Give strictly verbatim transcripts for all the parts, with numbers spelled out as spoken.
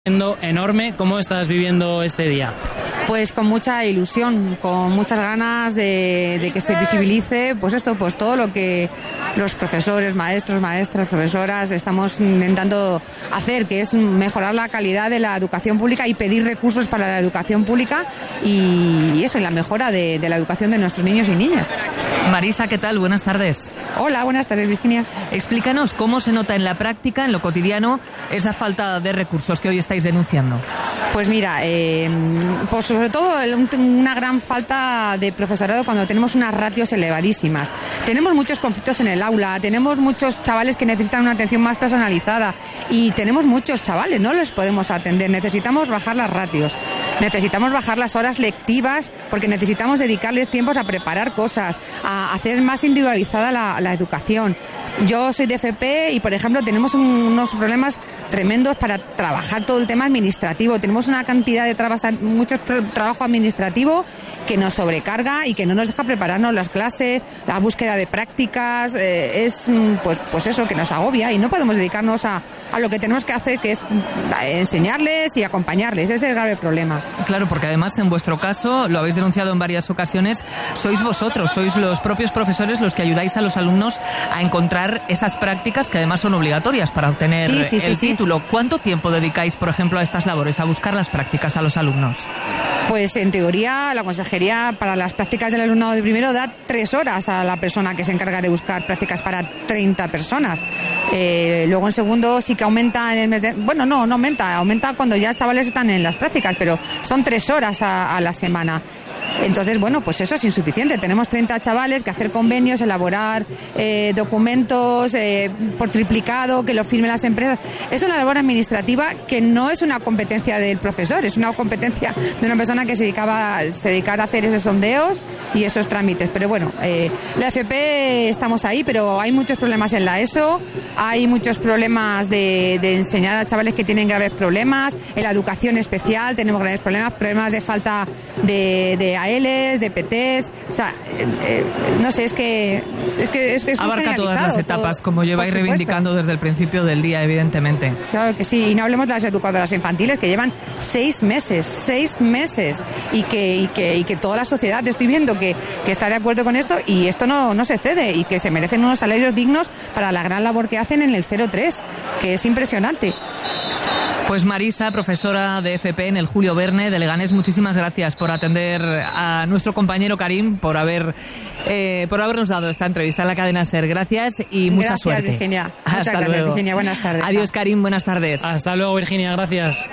Enorme. ¿Cómo estás viviendo este día? Pues con mucha ilusión, con muchas ganas de, de que se visibilice, pues esto, pues todo lo que los profesores, maestros, maestras, profesoras estamos intentando hacer, que es mejorar la calidad de la educación pública y pedir recursos para la educación pública y, y eso, y la mejora de, de la educación de nuestros niños y niñas. Marisa, ¿qué tal? Buenas tardes. Hola, buenas tardes, Virginia. Explícanos cómo se nota en la práctica, en lo cotidiano, esa falta de recursos que hoy estáis denunciando. Pues mira, eh, pues sobre todo una gran falta de profesorado cuando tenemos unas ratios elevadísimas. Tenemos muchos conflictos en el aula, tenemos muchos chavales que necesitan una atención más personalizada y tenemos muchos chavales, no los podemos atender. Necesitamos bajar las ratios, necesitamos bajar las horas lectivas porque necesitamos dedicarles tiempos a preparar cosas, a hacer más individualizada la, la educación. Yo soy de F P y, por ejemplo, tenemos un, unos problemas tremendos para trabajar todo el tema administrativo. Tenemos una cantidad de trabas, mucho trabajo administrativo que nos sobrecarga y que no nos deja prepararnos las clases, la búsqueda de prácticas, eh, es pues pues eso, que nos agobia y no podemos dedicarnos a, a lo que tenemos que hacer, que es enseñarles y acompañarles. Ese es el grave problema. Claro, porque además en vuestro caso, lo habéis denunciado en varias ocasiones, sois vosotros, sois los propios profesores los que ayudáis a los alumnos a encontrar esas prácticas que además son obligatorias para obtener sí, sí, el sí, título. Sí. ¿Cuánto tiempo dedicáis, por ejemplo, a estas labores, a buscar las prácticas a los alumnos? Pues en teoría la consejería para las prácticas del alumnado de primero da tres horas a la persona que se encarga de buscar prácticas para treinta personas. Eh, luego en segundo sí que aumenta en el mes de... Bueno, no, no aumenta, aumenta cuando ya los chavales están en las prácticas, pero son tres horas a, a la semana. Entonces, bueno, pues eso es insuficiente. Tenemos treinta chavales que hacer convenios, elaborar eh, documentos eh, por triplicado, que lo firmen las empresas. Es una labor administrativa que no es una competencia del profesor, es una competencia de una persona que se dedicaba se dedicara a hacer esos sondeos y esos trámites. Pero bueno, eh, la F P estamos ahí, pero hay muchos problemas en la ESO, hay muchos problemas de, de enseñar a chavales que tienen graves problemas, en la educación especial tenemos graves problemas, problemas de falta de, de A Ls, de P Ts, o sea, eh, eh, no sé, es que es que es que es abarca todas las etapas, todo, como lleváis reivindicando desde el principio del día, evidentemente. Claro que sí, y no hablemos de las educadoras infantiles que llevan seis meses, seis meses, y que y que y que toda la sociedad, estoy viendo que, que está de acuerdo con esto y esto no, no se cede y que se merecen unos salarios dignos para la gran labor que hacen en el cero tres, que es impresionante. Pues Marisa, profesora de F P en el Julio Verne de Leganés, muchísimas gracias por atender a nuestro compañero Karim, por haber eh, por habernos dado esta entrevista en la cadena SER. Gracias y mucha gracias, suerte. Virginia. Hasta Muchas gracias, luego. Virginia. Buenas tardes. Adiós, Karim. Buenas tardes. Hasta luego, Virginia. Gracias.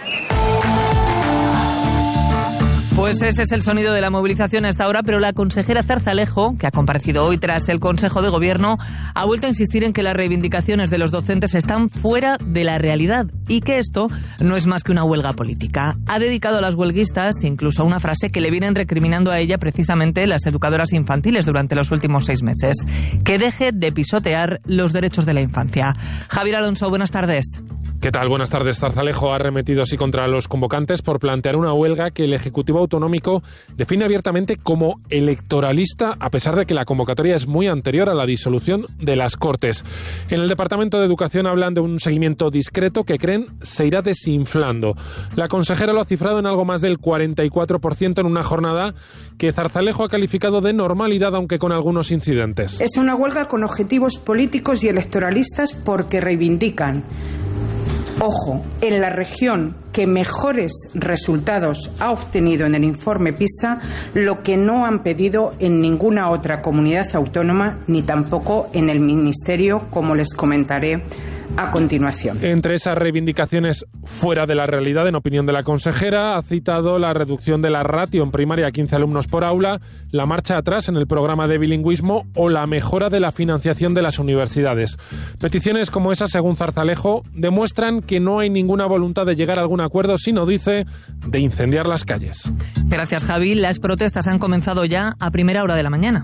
Pues ese es el sonido de la movilización a esta hora, pero la consejera Zarzalejo, que ha comparecido hoy tras el Consejo de Gobierno, ha vuelto a insistir en que las reivindicaciones de los docentes están fuera de la realidad y que esto no es más que una huelga política. Ha dedicado a las huelguistas incluso una frase que le vienen recriminando a ella precisamente las educadoras infantiles durante los últimos seis meses: que deje de pisotear los derechos de la infancia. Javier Alonso, buenas tardes. ¿Qué tal? Buenas tardes. Zarzalejo ha arremetido así contra los convocantes por plantear una huelga que el Ejecutivo Autonómico define abiertamente como electoralista, a pesar de que la convocatoria es muy anterior a la disolución de las Cortes. En el Departamento de Educación hablan de un seguimiento discreto que creen se irá desinflando. La consejera lo ha cifrado en algo más del cuarenta y cuatro por ciento en una jornada que Zarzalejo ha calificado de normalidad, aunque con algunos incidentes. Es una huelga con objetivos políticos y electoralistas porque reivindican, ojo, en la región que mejores resultados ha obtenido en el informe PISA, lo que no han pedido en ninguna otra comunidad autónoma ni tampoco en el Ministerio, como les comentaré a continuación. Entre esas reivindicaciones fuera de la realidad, en opinión de la consejera, ha citado la reducción de la ratio en primaria a quince alumnos por aula, la marcha atrás en el programa de bilingüismo o la mejora de la financiación de las universidades. Peticiones como esas, según Zarzalejo, demuestran que no hay ninguna voluntad de llegar a algún acuerdo, sino, dice, de incendiar las calles. Gracias, Javi. Las protestas han comenzado ya a primera hora de la mañana.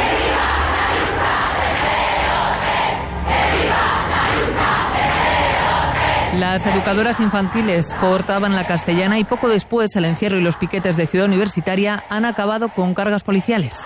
Las educadoras infantiles cortaban la castellana y poco después el encierro y los piquetes de Ciudad Universitaria han acabado con cargas policiales.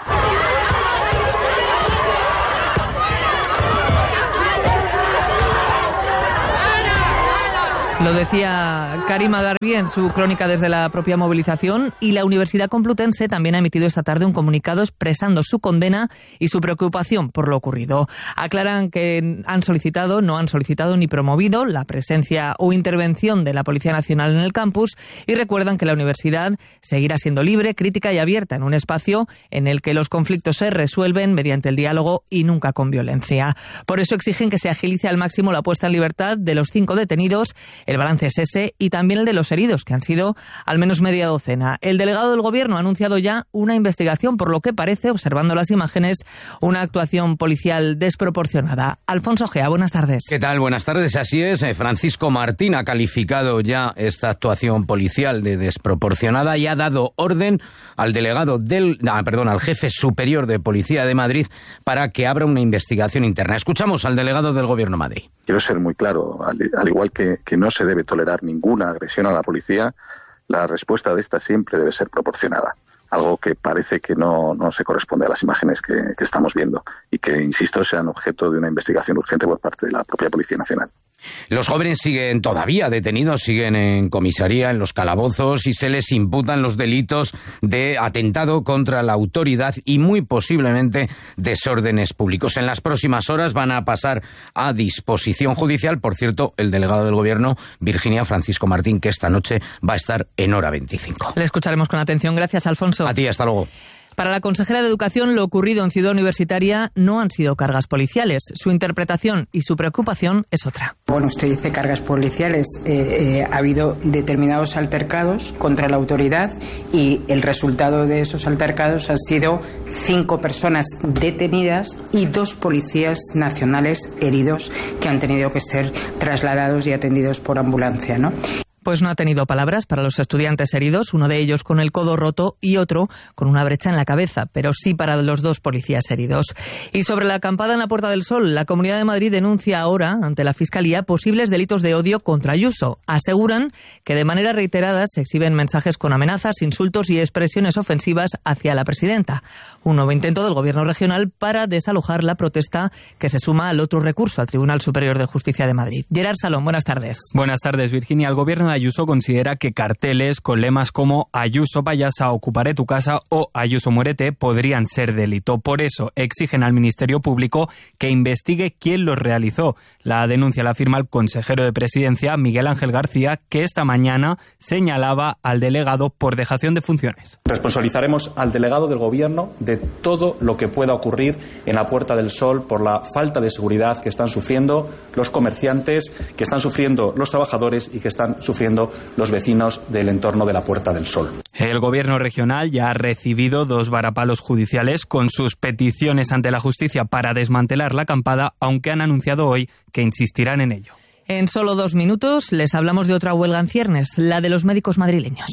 Lo decía Karima Garbi en su crónica desde la propia movilización, y la Universidad Complutense también ha emitido esta tarde un comunicado expresando su condena y su preocupación por lo ocurrido. Aclaran que han solicitado, no han solicitado ni promovido la presencia o intervención de la Policía Nacional en el campus, y recuerdan que la universidad seguirá siendo libre, crítica y abierta en un espacio en el que los conflictos se resuelven mediante el diálogo y nunca con violencia. Por eso exigen que se agilice al máximo la puesta en libertad de los cinco detenidos. El balance es ese, y también el de los heridos, que han sido al menos media docena. El delegado del Gobierno ha anunciado ya una investigación, por lo que parece, observando las imágenes, una actuación policial desproporcionada. Alfonso Gea, buenas tardes. ¿Qué tal? Buenas tardes. Así es, Francisco Martín ha calificado ya esta actuación policial de desproporcionada y ha dado orden al delegado del, ah, perdón, al jefe superior de Policía de Madrid para que abra una investigación interna. Escuchamos al delegado del Gobierno de Madrid. Quiero ser muy claro, al, al igual que, que no se debe tolerar ninguna agresión a la policía, la respuesta de esta siempre debe ser proporcionada. Algo que parece que no, no se corresponde a las imágenes que, que estamos viendo y que, insisto, sean objeto de una investigación urgente por parte de la propia Policía Nacional. Los jóvenes siguen todavía detenidos, siguen en comisaría, en los calabozos, y se les imputan los delitos de atentado contra la autoridad y muy posiblemente desórdenes públicos. En las próximas horas van a pasar a disposición judicial. Por cierto, el delegado del Gobierno, Virginia, Francisco Martín, que esta noche va a estar en hora veinticinco. Le escucharemos con atención. Gracias, Alfonso. A ti, hasta luego. Para la consejera de Educación, lo ocurrido en Ciudad Universitaria no han sido cargas policiales. Su interpretación y su preocupación es otra. Bueno, usted dice cargas policiales. Eh, eh, ha habido determinados altercados contra la autoridad y el resultado de esos altercados han sido cinco personas detenidas y dos policías nacionales heridos que han tenido que ser trasladados y atendidos por ambulancia, ¿no? Pues no ha tenido palabras para los estudiantes heridos, uno de ellos con el codo roto y otro con una brecha en la cabeza, pero sí para los dos policías heridos. Y sobre la acampada en la Puerta del Sol, la Comunidad de Madrid denuncia ahora ante la Fiscalía posibles delitos de odio contra Ayuso. Aseguran que de manera reiterada se exhiben mensajes con amenazas, insultos y expresiones ofensivas hacia la presidenta. Un nuevo intento del Gobierno regional para desalojar la protesta, que se suma al otro recurso al Tribunal Superior de Justicia de Madrid. Gerard Salón, buenas tardes. Buenas tardes, Virginia. El Gobierno de Ayuso considera que carteles con lemas como Ayuso payasa, ocuparé tu casa o Ayuso muérete podrían ser delito. Por eso exigen al Ministerio Público que investigue quién los realizó. La denuncia la firma el consejero de Presidencia, Miguel Ángel García, que esta mañana señalaba al delegado por dejación de funciones. Responsabilizaremos al delegado del Gobierno de todo lo que pueda ocurrir en la Puerta del Sol por la falta de seguridad que están sufriendo los comerciantes, que están sufriendo los trabajadores y que están sufriendo los vecinos del entorno de la Puerta del Sol. El Gobierno regional ya ha recibido dos varapalos judiciales con sus peticiones ante la justicia para desmantelar la acampada, aunque han anunciado hoy que insistirán en ello. En solo dos minutos les hablamos de otra huelga en ciernes, la de los médicos madrileños.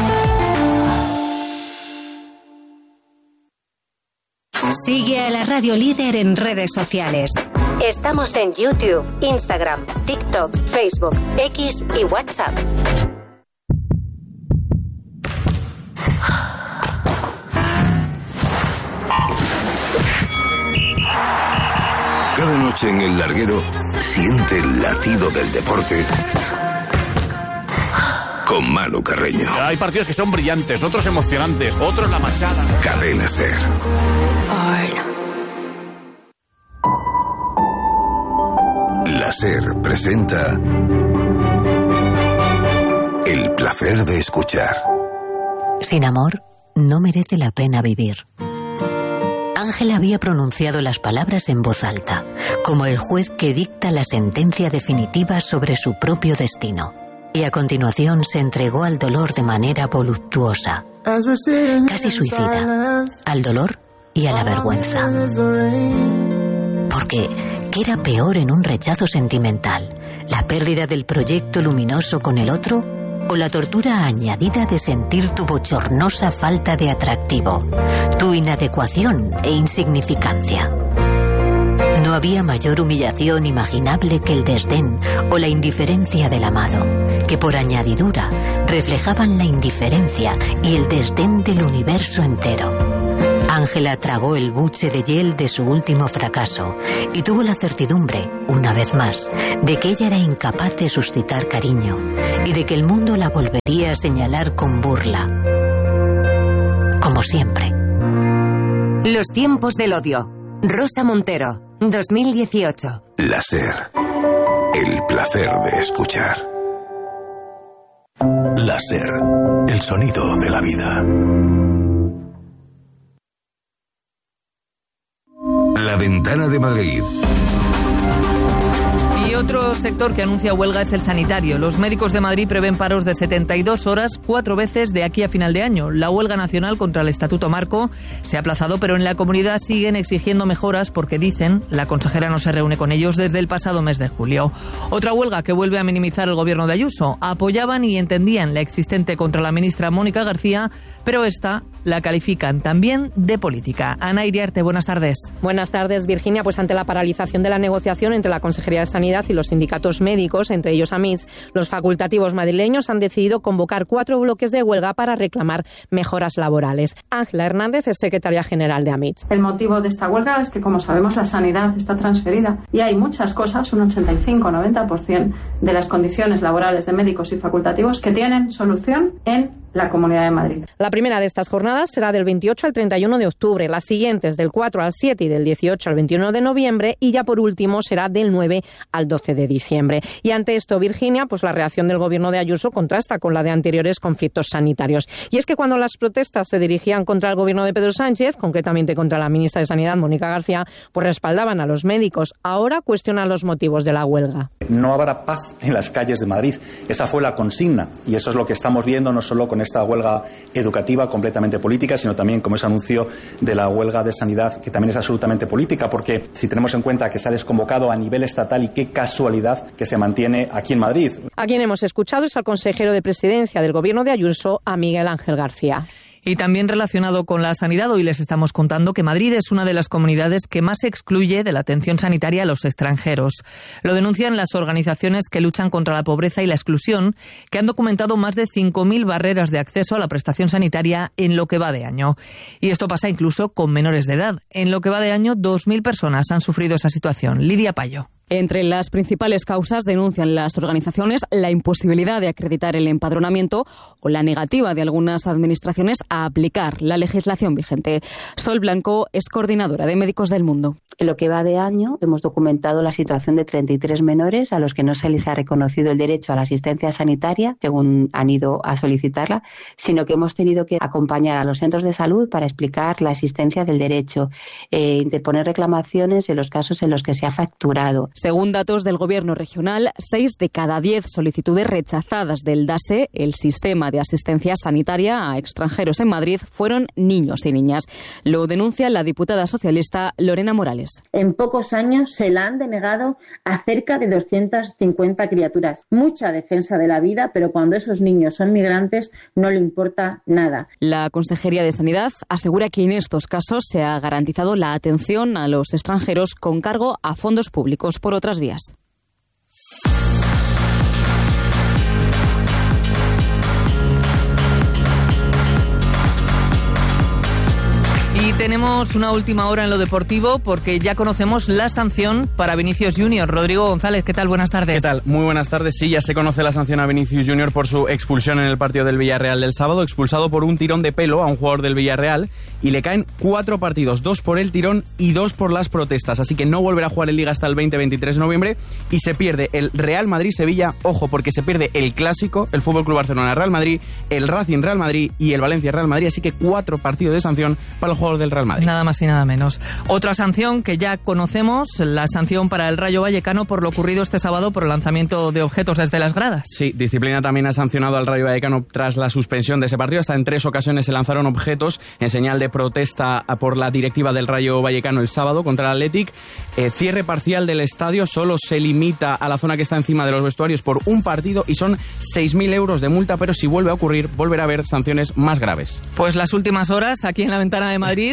Sigue a la Radio Líder en redes sociales. Estamos en YouTube, Instagram, TikTok, Facebook, X y WhatsApp. Cada noche en El Larguero siente el latido del deporte con Manu Carreño. Hay partidos que son brillantes, otros emocionantes, otros la machada. Cadena Ser. La Ser presenta El placer de escuchar. Sin amor, no merece la pena vivir. Ángela había pronunciado las palabras en voz alta, como el juez que dicta la sentencia definitiva sobre su propio destino. Y a continuación se entregó al dolor de manera voluptuosa, casi suicida, al dolor y a la vergüenza. Porque, ¿qué era peor en un rechazo sentimental? ¿La pérdida del proyecto luminoso con el otro? ¿O la tortura añadida de sentir tu bochornosa falta de atractivo, tu inadecuación e insignificancia? No había mayor humillación imaginable que el desdén o la indiferencia del amado, que por añadidura reflejaban la indiferencia y el desdén del universo entero. Ángela tragó el buche de hiel de su último fracaso y tuvo la certidumbre, una vez más, de que ella era incapaz de suscitar cariño y de que el mundo la volvería a señalar con burla. Como siempre. Los tiempos del odio. Rosa Montero, dos mil dieciocho. La SER. El placer de escuchar. La SER. El sonido de la vida. La Ventana de Madrid. Y otro sector que anuncia huelga es el sanitario. Los médicos de Madrid prevén paros de setenta y dos horas, cuatro veces de aquí a final de año. La huelga nacional contra el Estatuto Marco se ha aplazado, pero en la comunidad siguen exigiendo mejoras porque, dicen, la consejera no se reúne con ellos desde el pasado mes de julio. Otra huelga que vuelve a minimizar el gobierno de Ayuso. Apoyaban y entendían la existente contra la ministra Mónica García, pero esta la califican también de política. Ana Iriarte, buenas tardes. Buenas tardes, Virginia. Pues ante la paralización de la negociación entre la Consejería de Sanidad y los sindicatos médicos, entre ellos A M I S, los facultativos madrileños han decidido convocar cuatro bloques de huelga para reclamar mejoras laborales. Ángela Hernández es secretaria general de A M I S. El motivo de esta huelga es que, como sabemos, la sanidad está transferida y hay muchas cosas, un ochenta y cinco a noventa por ciento de las condiciones laborales de médicos y facultativos que tienen solución en la Comunidad de Madrid. La primera de estas jornadas será del veintiocho al treinta y uno de octubre, las siguientes del cuatro al siete y del dieciocho al veintiuno de noviembre, y ya por último será del nueve al doce de diciembre. Y ante esto, Virginia, pues la reacción del gobierno de Ayuso contrasta con la de anteriores conflictos sanitarios. Y es que cuando las protestas se dirigían contra el gobierno de Pedro Sánchez, concretamente contra la ministra de Sanidad, Mónica García, pues respaldaban a los médicos. Ahora cuestionan los motivos de la huelga. No habrá paz en las calles de Madrid. Esa fue la consigna y eso es lo que estamos viendo no solo con esta huelga educativa completamente política, sino también como ese anuncio de la huelga de sanidad, que también es absolutamente política, porque si tenemos en cuenta que se ha desconvocado a nivel estatal, y qué casualidad que se mantiene aquí en Madrid. A quien hemos escuchado es al consejero de Presidencia del Gobierno de Ayuso, a Miguel Ángel García. Y también relacionado con la sanidad, hoy les estamos contando que Madrid es una de las comunidades que más excluye de la atención sanitaria a los extranjeros. Lo denuncian las organizaciones que luchan contra la pobreza y la exclusión, que han documentado más de cinco mil barreras de acceso a la prestación sanitaria en lo que va de año. Y esto pasa incluso con menores de edad. En lo que va de año, dos mil personas han sufrido esa situación. Lidia Payo. Entre las principales causas denuncian las organizaciones la imposibilidad de acreditar el empadronamiento o la negativa de algunas administraciones a aplicar la legislación vigente. Sol Blanco es coordinadora de Médicos del Mundo. En lo que va de año hemos documentado la situación de treinta y tres menores a los que no se les ha reconocido el derecho a la asistencia sanitaria según han ido a solicitarla, sino que hemos tenido que acompañar a los centros de salud para explicar la existencia del derecho, eh, interponer reclamaciones en los casos en los que se ha facturado. Según datos del Gobierno regional, seis de cada diez solicitudes rechazadas del DASE, el Sistema de Asistencia Sanitaria a Extranjeros en Madrid, fueron niños y niñas. Lo denuncia la diputada socialista Lorena Morales. En pocos años se la han denegado a cerca de doscientas cincuenta criaturas. Mucha defensa de la vida, pero cuando esos niños son migrantes no le importa nada. La Consejería de Sanidad asegura que en estos casos se ha garantizado la atención a los extranjeros con cargo a fondos públicos por otras vías. Y tenemos una última hora en lo deportivo porque ya conocemos la sanción para Vinicius Junior. Rodrigo González, ¿qué tal? Buenas tardes. ¿Qué tal? Muy buenas tardes. Sí, ya se conoce la sanción a Vinicius Junior por su expulsión en el partido del Villarreal del sábado, expulsado por un tirón de pelo a un jugador del Villarreal, y le caen cuatro partidos, dos por el tirón y dos por las protestas, así que no volverá a jugar en Liga hasta el veinte veintitrés de noviembre y se pierde el Real Madrid-Sevilla, ojo, porque se pierde el Clásico, el F C Barcelona-Real Madrid, el Racing-Real Madrid y el Valencia-Real Madrid, así que cuatro partidos de sanción para el jugador del Real Madrid. Nada más y nada menos. Otra sanción que ya conocemos, la sanción para el Rayo Vallecano por lo ocurrido este sábado por el lanzamiento de objetos desde las gradas. Sí, Disciplina también ha sancionado al Rayo Vallecano tras la suspensión de ese partido. Hasta en tres ocasiones se lanzaron objetos en señal de protesta por la directiva del Rayo Vallecano el sábado contra el Athletic. Eh, cierre parcial del estadio, solo se limita a la zona que está encima de los vestuarios por un partido y son seis mil euros de multa, pero si vuelve a ocurrir, volverá a haber sanciones más graves. Pues las últimas horas aquí en la Ventana de Madrid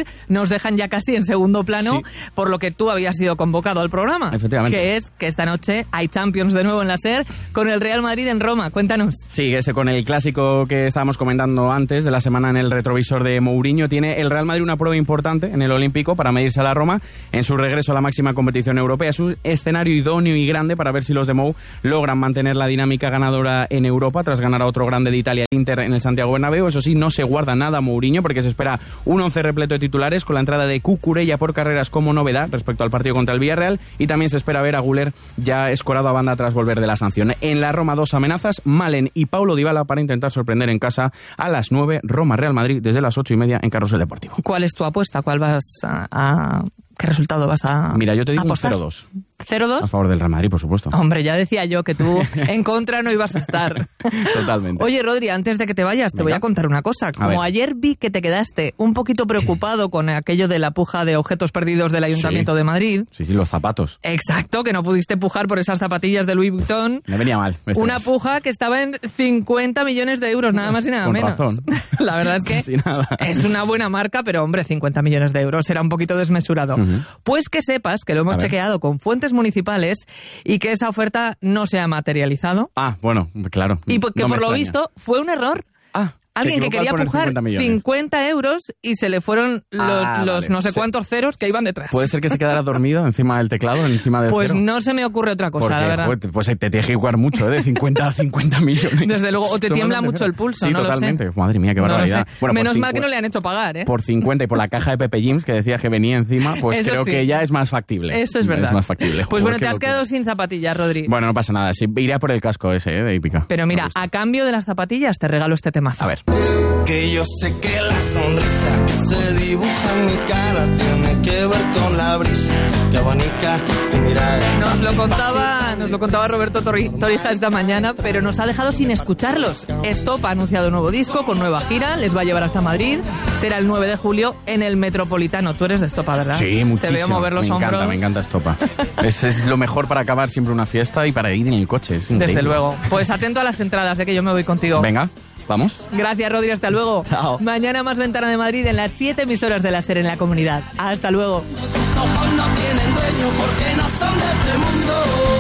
nos dejan ya casi en segundo plano, Sí. por lo que tú habías sido convocado al programa. Efectivamente. Que es que esta noche hay Champions de nuevo en la SER con el Real Madrid en Roma. Cuéntanos. Sí, ese con el clásico que estábamos comentando antes de la semana en el retrovisor de Mourinho. Tiene el Real Madrid una prueba importante en el Olímpico para medirse a la Roma en su regreso a la máxima competición europea. Es un escenario idóneo y grande para ver si los de Mou logran mantener la dinámica ganadora en Europa tras ganar a otro grande de Italia, el Inter, en el Santiago Bernabéu. Eso sí, no se guarda nada Mourinho porque se espera un once repleto de titulares con la entrada de Cucurella por carreras como novedad respecto al partido contra el Villarreal, y también se espera ver a Güler ya escorado a banda tras volver de la sanción. En la Roma, dos amenazas, Malen y Paulo Dybala para intentar sorprender en casa a las nueve, Roma-Real Madrid desde las ocho y media en Carrusel Deportivo. ¿Cuál es tu apuesta? ¿Cuál vas a, a qué resultado vas a Mira, yo te digo un apostar? cero dos. ¿cero dos? A favor del Real Madrid, por supuesto. Hombre, ya decía yo que tú en contra no ibas a estar. Totalmente. Oye, Rodri, antes de que te vayas, te Venga. voy a contar una cosa. Como ver. ayer vi que te quedaste un poquito preocupado con aquello de la puja de objetos perdidos del Ayuntamiento Sí. de Madrid. Sí, sí, los zapatos. Exacto, que no pudiste pujar por esas zapatillas de Louis Vuitton. Me venía mal. esta Una vez. puja que estaba en cincuenta millones de euros, nada más y nada Con menos. razón. La verdad es que Casi nada. es una buena marca, pero hombre, cincuenta millones de euros era un poquito desmesurado. Ujú. Pues que sepas que lo hemos A ver. chequeado con fuentes municipales y que esa oferta no se ha materializado. Ah, bueno, claro. Y porque No me por lo extraña. visto fue un error. Ah, Alguien se que equivocó al quería poner pujar cincuenta millones. cincuenta euros y se le fueron los, Ah, los vale. no sé Se- cuántos ceros que iban detrás. ¿Puede ser que se quedara dormido encima del teclado, encima del Pues cero? no se me ocurre otra cosa, Porque, la verdad. joder, pues te tienes que jugar mucho, ¿eh? De cincuenta a cincuenta millones. Desde luego, o te Son tiembla unas mucho el pulso, Sí, no lo sé. totalmente. Madre mía, qué No lo barbaridad. sé. Bueno, por Menos mal que cincu- no le han hecho pagar, ¿eh? Por cincuenta y por la caja de Pepe James que decía que venía encima, pues Eso creo sí. que ya es más factible. Eso es verdad. Es más factible. Pues Joder, bueno, qué te has locura. quedado sin zapatillas, Rodri. Bueno, no pasa nada. Sí, iré a por el casco ese, ¿eh? De hípica. Pero mira, a cambio de las zapatillas te regalo este temazo. A ver. Que yo sé que la sonrisa que se dibuja en mi cara tiene que ver con la brisa que abanica tu mirada. Nos lo contaba, nos lo contaba Roberto Torri- Torija esta mañana, pero nos ha dejado sin escucharlos. Stop ha anunciado un nuevo disco con nueva gira, les va a llevar hasta Madrid. Será el nueve de julio en el Metropolitano. Tú eres de Estopa, ¿verdad? Sí, muchísimo. Te veo mover los me hombros. encanta, me encanta Estopa. es, es lo mejor para acabar siempre una fiesta y para ir en el coche. Es increíble. Desde luego. Pues atento a las entradas, de que yo me voy contigo. Venga, vamos. Gracias, Rodri, hasta luego. Chao. Mañana más Ventana de Madrid en las siete emisoras de la SER en la comunidad. Hasta luego. Tus ojos no tienen dueño porque no son de este mundo.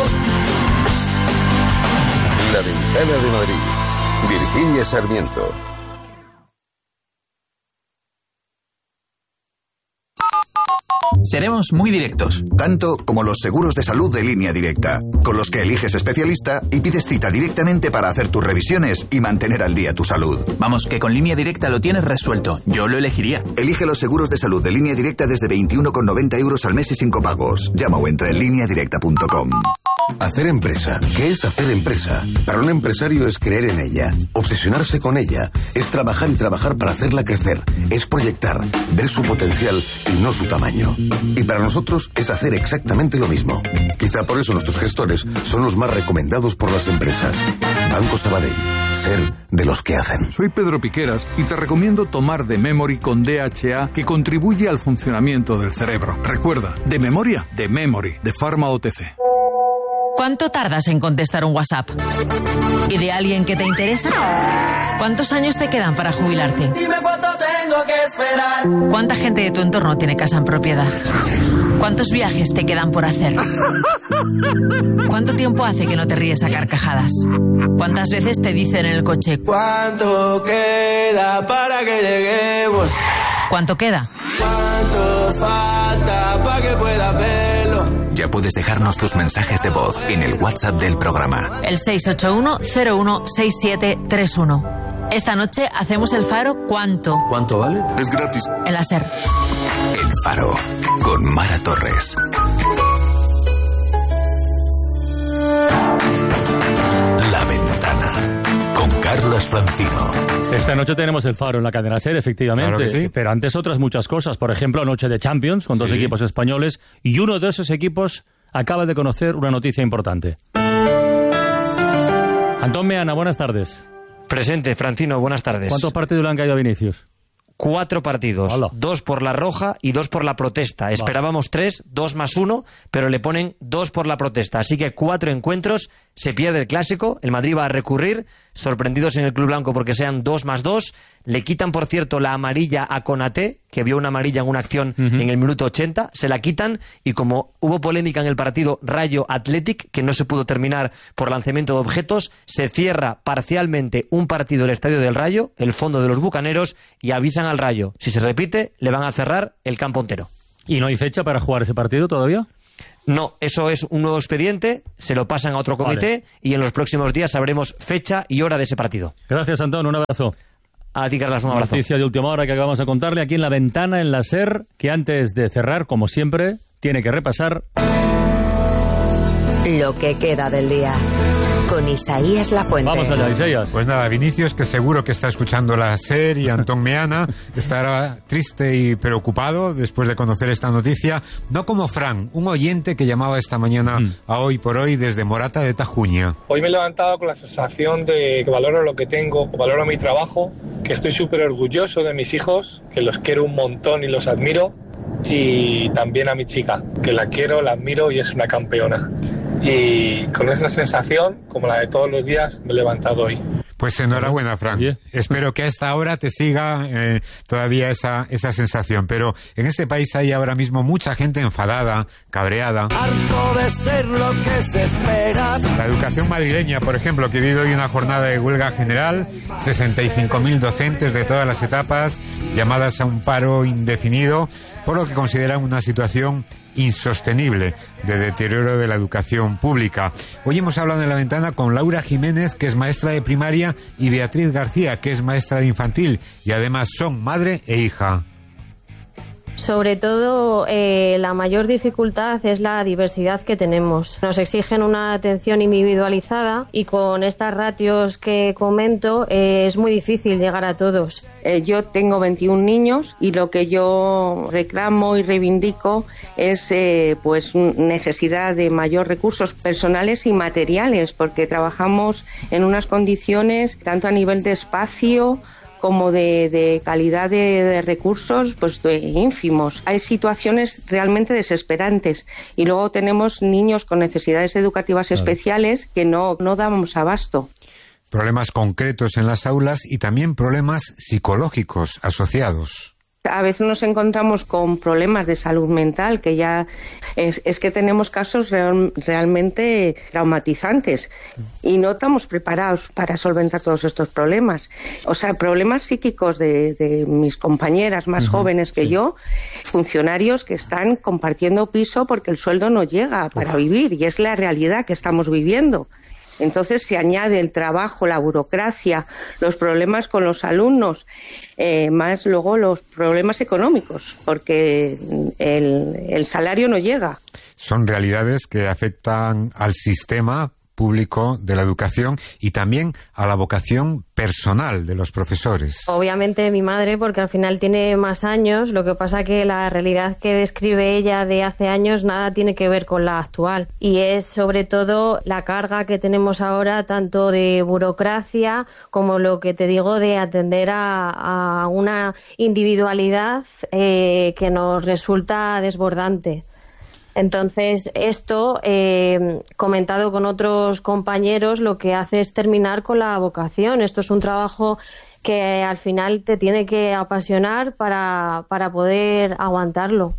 La Ventana de Madrid. Virginia Sarmiento. Seremos muy directos. Tanto como los seguros de salud de Línea Directa, con los que eliges especialista y pides cita directamente para hacer tus revisiones y mantener al día tu salud. Vamos, que con Línea Directa lo tienes resuelto. Yo lo elegiría. Elige los seguros de salud de Línea Directa desde veintiuno con noventa euros al mes y sin copagos. Llama o entra en línea directa punto com. Hacer empresa. ¿Qué es hacer empresa? Para un empresario es creer en ella, obsesionarse con ella, es trabajar y trabajar para hacerla crecer, es proyectar, ver su potencial y no su tamaño. Y para nosotros es hacer exactamente lo mismo. Quizá por eso nuestros gestores son los más recomendados por las empresas. Banco Sabadell. Ser de los que hacen. Soy Pedro Piqueras y te recomiendo tomar The Memory con D H A, que contribuye al funcionamiento del cerebro. Recuerda, de memoria, de Memory, de Pharma O T C. ¿Cuánto tardas en contestar un WhatsApp? ¿Y de alguien que te interesa? ¿Cuántos años te quedan para jubilarte? Dime cuánto tengo que esperar. ¿Cuánta gente de tu entorno tiene casa en propiedad? ¿Cuántos viajes te quedan por hacer? ¿Cuánto tiempo hace que no te ríes a carcajadas? ¿Cuántas veces te dicen en el coche? ¿Cuánto queda para que lleguemos? ¿Cuánto queda? ¿Cuánto falta para que pueda verlo? Ya puedes dejarnos tus mensajes de voz en el WhatsApp del programa. El seis ocho uno cero uno seis siete tres uno. Esta noche hacemos el Faro ¿Cuánto? ¿Cuánto vale? Es gratis. En la SER. El Faro, con Mara Torres. La Ventana, con Carlos Francino. Esta noche tenemos el Faro en la cadena SER, efectivamente. Claro que sí. Pero antes otras muchas cosas. Por ejemplo, noche de Champions con dos Sí. equipos españoles y uno de esos equipos acaba de conocer una noticia importante. Antón Meana, buenas tardes. Presente, Francino, buenas tardes. ¿Cuántos partidos le han caído a Vinicius? Cuatro partidos, Hola. dos por la roja y dos por la protesta. Esperábamos tres, dos más uno, pero le ponen dos por la protesta. Así que cuatro encuentros se pierde el Clásico, el Madrid va a recurrir, sorprendidos en el Club Blanco porque sean dos más dos, le quitan, por cierto, la amarilla a Konaté, que vio una amarilla en una acción uh-huh. en el minuto ochenta, se la quitan, y como hubo polémica en el partido Rayo Athletic, que no se pudo terminar por lanzamiento de objetos, se cierra parcialmente un partido del Estadio del Rayo, el fondo de los Bucaneros, y avisan al Rayo, si se repite, le van a cerrar el campo entero. ¿Y no hay fecha para jugar ese partido todavía? No, eso es un nuevo expediente, se lo pasan a otro comité vale. y en los próximos días sabremos fecha y hora de ese partido. Gracias, Antón, un abrazo. A ti, Carlos, un abrazo. Noticia de última hora que acabamos de contarle aquí en La Ventana, en la SER, que antes de cerrar, como siempre, tiene que repasar lo que queda del día. Con Isaías Lafuente. Vamos allá, Isaías. Pues nada, Vinicius, que seguro que está escuchando la SER, y Antón Meana estará triste y preocupado después de conocer esta noticia. No como Fran, un oyente que llamaba esta mañana mm. a Hoy por Hoy desde Morata de Tajuña. Hoy me he levantado con la sensación de que valoro lo que tengo, valoro mi trabajo, que estoy súper orgulloso de mis hijos, que los quiero un montón y los admiro, y también a mi chica, que la quiero, la admiro y es una campeona. Y con esa sensación, como la de todos los días, me he levantado hoy. Pues enhorabuena, Fran. Bien. Espero que a esta hora te siga eh, todavía esa, esa sensación. Pero en este país hay ahora mismo mucha gente enfadada, cabreada. Harto de ser lo que se espera. La educación madrileña, por ejemplo, que vive hoy una jornada de huelga general, sesenta y cinco mil docentes de todas las etapas llamadas a un paro indefinido, por lo que consideran una situación insostenible de deterioro de la educación pública. Hoy hemos hablado en La Ventana con Laura Jiménez, que es maestra de primaria, y Beatriz García, que es maestra de infantil, y además son madre e hija. Sobre todo, eh, la mayor dificultad es la diversidad que tenemos. Nos exigen una atención individualizada y con estas ratios que comento eh, es muy difícil llegar a todos. Eh, yo tengo veintiún niños y lo que yo reclamo y reivindico es eh, pues necesidad de mayor recursos personales y materiales, porque trabajamos en unas condiciones tanto a nivel de espacio como de, de calidad de, de recursos, pues de ínfimos. Hay situaciones realmente desesperantes y luego tenemos niños con necesidades educativas claro. especiales que no, no damos abasto. Problemas concretos en las aulas y también problemas psicológicos asociados. A veces nos encontramos con problemas de salud mental, que ya es, es que tenemos casos real, realmente traumatizantes y no estamos preparados para solventar todos estos problemas. O sea, problemas psíquicos de, de mis compañeras más uh-huh, jóvenes que sí. yo, funcionarios que están compartiendo piso porque el sueldo no llega para Uf. vivir, y es la realidad que estamos viviendo. Entonces se añade el trabajo, la burocracia, los problemas con los alumnos, eh, más luego los problemas económicos, porque el, el salario no llega. Son realidades que afectan al sistema público de la educación y también a la vocación personal de los profesores. Obviamente mi madre, porque al final tiene más años, lo que pasa que la realidad que describe ella de hace años nada tiene que ver con la actual, y es sobre todo la carga que tenemos ahora, tanto de burocracia como lo que te digo de atender a, a una individualidad eh, que nos resulta desbordante. Entonces, esto, eh, comentado con otros compañeros, lo que hace es terminar con la vocación. Esto es un trabajo que al final te tiene que apasionar para, para poder aguantarlo.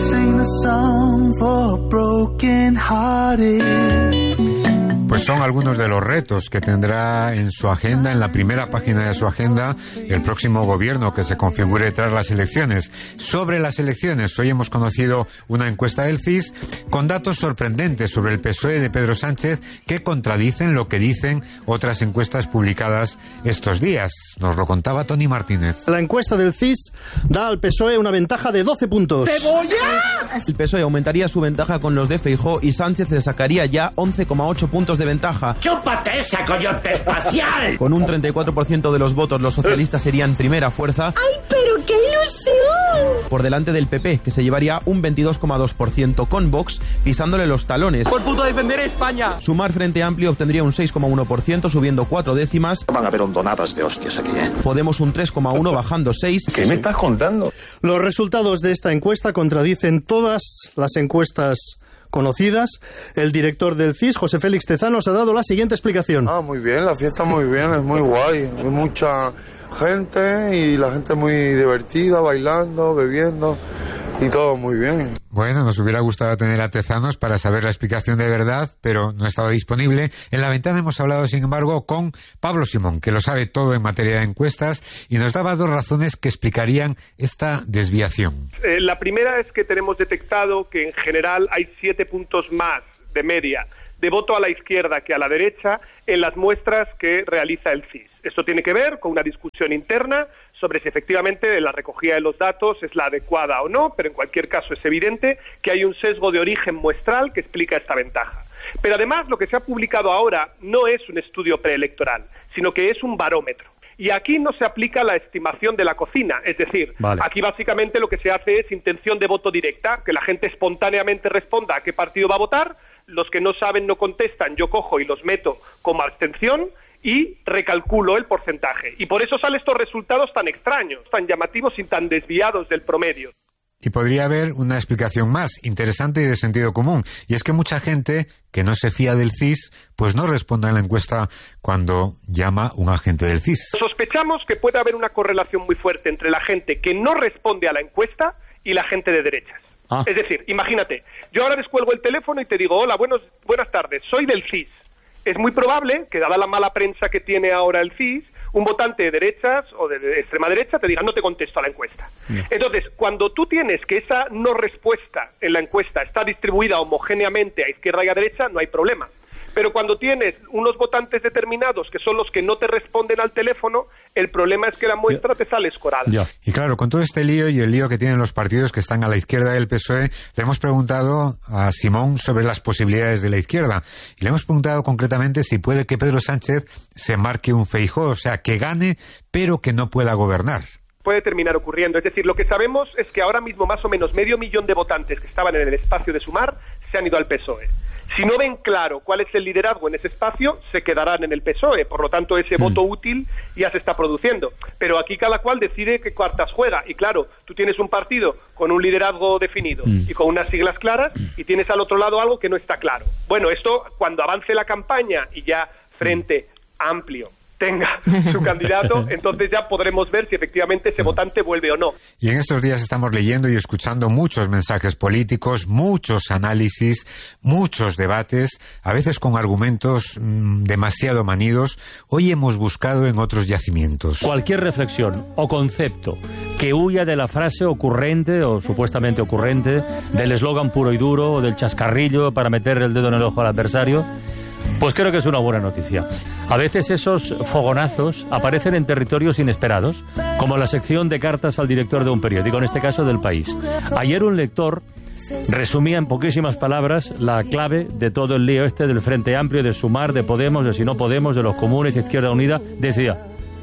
Pues son algunos de los retos que tendrá en su agenda, en la primera página de su agenda, el próximo gobierno que se configure tras las elecciones. Sobre las elecciones, hoy hemos conocido una encuesta del C I S con datos sorprendentes sobre el P S O E de Pedro Sánchez que contradicen lo que dicen otras encuestas publicadas estos días. Nos lo contaba Tony Martínez. La encuesta del C I S da al P S O E una ventaja de doce puntos. ¡Cebolla! El P S O E aumentaría su ventaja con los de Feijóo y Sánchez le sacaría ya once coma ocho puntos de ventaja. ¡Chúpate esa coyote espacial! Con un treinta y cuatro por ciento de los votos, los socialistas serían primera fuerza. ¡Ay, pero qué ilusión! Por delante del P P, que se llevaría un veintidós coma dos por ciento, con Vox pisándole los talones. ¡Por puto defender a España! Sumar Frente Amplio obtendría un seis coma uno por ciento, subiendo cuatro décimas. Van a haber hondonadas de hostias aquí, ¿eh? Podemos un tres coma uno, bajando seis. ¿Qué me estás contando? Los resultados de esta encuesta contradicen todas las encuestas conocidas. El director del C I S, José Félix Tezanos, nos ha dado la siguiente explicación. Ah, muy bien, la fiesta muy bien, es muy guay. Hay mucha gente y la gente muy divertida, bailando, bebiendo y todo muy bien. Bueno, nos hubiera gustado tener a Tezanos para saber la explicación de verdad, pero no estaba disponible. En La Ventana hemos hablado, sin embargo, con Pablo Simón, que lo sabe todo en materia de encuestas, y nos daba dos razones que explicarían esta desviación. Eh, la primera es que tenemos detectado que en general hay siete puntos más de media de voto a la izquierda que a la derecha en las muestras que realiza el C I S. Esto tiene que ver con una discusión interna sobre si efectivamente la recogida de los datos es la adecuada o no, pero en cualquier caso es evidente que hay un sesgo de origen muestral que explica esta ventaja. Pero además lo que se ha publicado ahora no es un estudio preelectoral, sino que es un barómetro. Y aquí no se aplica la estimación de la cocina, es decir, vale. Aquí básicamente lo que se hace es intención de voto directa, que la gente espontáneamente responda a qué partido va a votar, los que no saben no contestan, yo cojo y los meto como abstención y recalculo el porcentaje. Y por eso salen estos resultados tan extraños, tan llamativos y tan desviados del promedio. Y podría haber una explicación más interesante y de sentido común, y es que mucha gente que no se fía del C I S, pues no responde a la encuesta cuando llama un agente del C I S. Sospechamos que puede haber una correlación muy fuerte entre la gente que no responde a la encuesta y la gente de derechas. Ah. Es decir, imagínate, yo ahora descuelgo el teléfono y te digo, hola, buenos, buenas tardes, soy del C I S. Es muy probable que, dada la mala prensa que tiene ahora el C I S, un votante de derechas o de extrema derecha te diga, no te contesto a la encuesta. Yeah. Entonces, cuando tú tienes que esa no respuesta en la encuesta está distribuida homogéneamente a izquierda y a derecha, no hay problema. Pero cuando tienes unos votantes determinados que son los que no te responden al teléfono, el problema es que la muestra te sale escorada. Ya. Y claro, con todo este lío y el lío que tienen los partidos que están a la izquierda del P S O E, le hemos preguntado a Simón sobre las posibilidades de la izquierda. Y le hemos preguntado concretamente si puede que Pedro Sánchez se marque un Feijóo, o sea, que gane, pero que no pueda gobernar. Puede terminar ocurriendo. Es decir, lo que sabemos es que ahora mismo más o menos medio millón de votantes que estaban en el espacio de Sumar se han ido al P S O E. Si no ven claro cuál es el liderazgo en ese espacio, se quedarán en el P S O E. Por lo tanto, ese mm. voto útil ya se está produciendo. Pero aquí cada cual decide qué cartas juega. Y claro, tú tienes un partido con un liderazgo definido mm. y con unas siglas claras, y tienes al otro lado algo que no está claro. Bueno, esto cuando avance la campaña y ya Frente Amplio tenga su candidato, entonces ya podremos ver si efectivamente ese votante vuelve o no. Y en estos días estamos leyendo y escuchando muchos mensajes políticos, muchos análisis, muchos debates, a veces con argumentos mmm, demasiado manidos. Hoy hemos buscado en otros yacimientos. Cualquier reflexión o concepto que huya de la frase ocurrente o supuestamente ocurrente, del eslogan puro y duro o del chascarrillo para meter el dedo en el ojo al adversario, pues creo que es una buena noticia. A veces esos fogonazos aparecen en territorios inesperados, como la sección de cartas al director de un periódico, en este caso del País. Ayer un lector resumía en poquísimas palabras la clave de todo el lío este del Frente Amplio, de Sumar, de Podemos, de Si no Podemos, de los comunes, Izquierda Unida. Decía,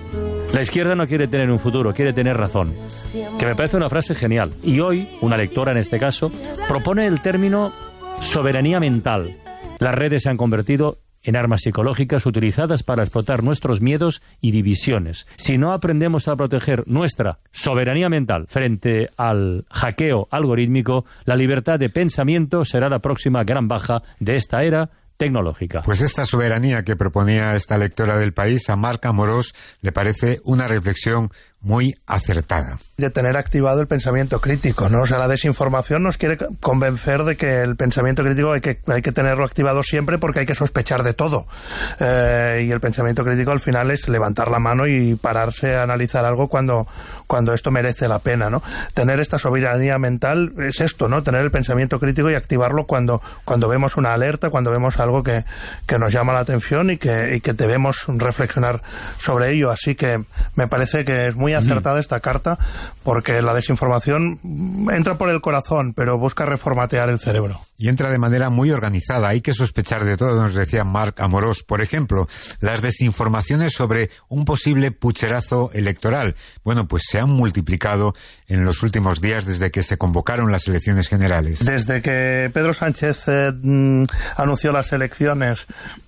la izquierda no quiere tener un futuro, quiere tener razón. Que me parece una frase genial. Y hoy, una lectora en este caso, propone el término soberanía mental. Las redes se han convertido en armas psicológicas utilizadas para explotar nuestros miedos y divisiones. Si no aprendemos a proteger nuestra soberanía mental frente al hackeo algorítmico, la libertad de pensamiento será la próxima gran baja de esta era tecnológica. Pues esta soberanía que proponía esta lectora del País, a Marc Amorós, le parece una reflexión muy acertada. De tener activado el pensamiento crítico, ¿no? O sea, la desinformación nos quiere convencer de que el pensamiento crítico hay que, hay que tenerlo activado siempre porque hay que sospechar de todo. Eh, y el pensamiento crítico al final es levantar la mano y pararse a analizar algo cuando, cuando esto merece la pena, ¿no? Tener esta soberanía mental es esto, ¿no? Tener el pensamiento crítico y activarlo cuando, cuando vemos una alerta, cuando vemos algo que, que nos llama la atención y que, y que debemos reflexionar sobre ello. Así que me parece que es muy acertada esta carta, porque la desinformación entra por el corazón, pero busca reformatear el cerebro. Y entra de manera muy organizada. Hay que sospechar de todo, nos decía Marc Amorós. Por ejemplo, las desinformaciones sobre un posible pucherazo electoral. Bueno, pues se han multiplicado en los últimos días desde que se convocaron las elecciones generales. Desde que Pedro Sánchez eh, anunció las elecciones,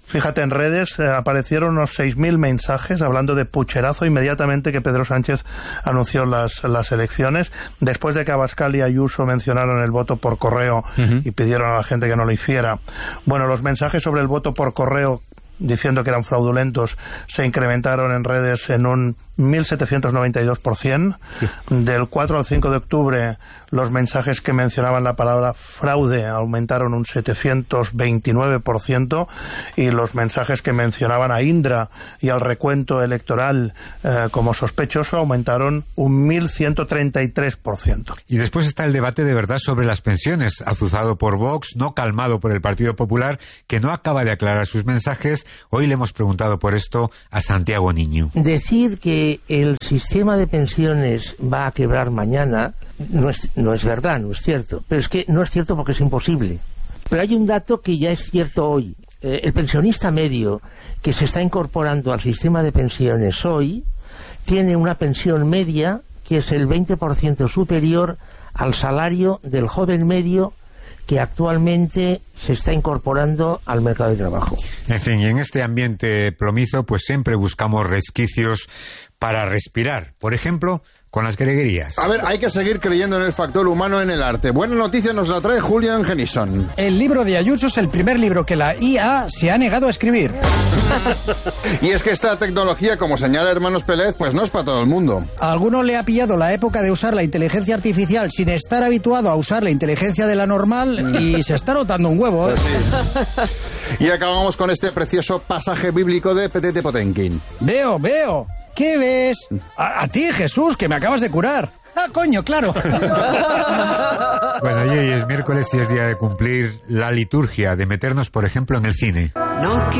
Fíjate, en redes eh, aparecieron unos seis mil mensajes hablando de pucherazo inmediatamente que Pedro Sánchez anunció las, las elecciones, después de que Abascal y Ayuso mencionaron el voto por correo uh-huh. y pidieron a la gente que no lo hiciera. Bueno, los mensajes sobre el voto por correo diciendo que eran fraudulentos se incrementaron en redes en un mil setecientos noventa y dos por ciento. Sí. Del cuatro al cinco de octubre, los mensajes que mencionaban la palabra fraude aumentaron un setecientos veintinueve por ciento y los mensajes que mencionaban a Indra y al recuento electoral eh, como sospechoso aumentaron un mil ciento treinta y tres por ciento. Y después está el debate de verdad sobre las pensiones, azuzado por Vox, no calmado por el Partido Popular, que no acaba de aclarar sus mensajes. Hoy le hemos preguntado por esto a Santiago Niño. Decir que el sistema de pensiones va a quebrar mañana no es, no es verdad, no es cierto. Pero es que no es cierto porque es imposible. Pero hay un dato que ya es cierto hoy. Eh, el pensionista medio que se está incorporando al sistema de pensiones hoy tiene una pensión media que es el veinte por ciento superior al salario del joven medio que actualmente se está incorporando al mercado de trabajo. En fin, y en este ambiente plomizo, pues siempre buscamos resquicios para respirar. Por ejemplo, con las greguerías. A ver, hay que seguir creyendo en el factor humano en el arte. Buena noticia nos la trae Julian Genison. El libro de Ayuso es el primer libro que la I A se ha negado a escribir. Y es que esta tecnología, como señala Hermanos Pérez, pues no es para todo el mundo. A alguno le ha pillado la época de usar la inteligencia artificial sin estar habituado a usar la inteligencia de la normal y se está notando un huevo, ¿eh? Pues sí. Y acabamos con este precioso pasaje bíblico de Petete Potenkin. Veo, veo. ¿Qué ves? A, a ti, Jesús, que me acabas de curar. Ah, coño, claro. Bueno, y hoy es miércoles y es día de cumplir la liturgia, de meternos, por ejemplo, en el cine. No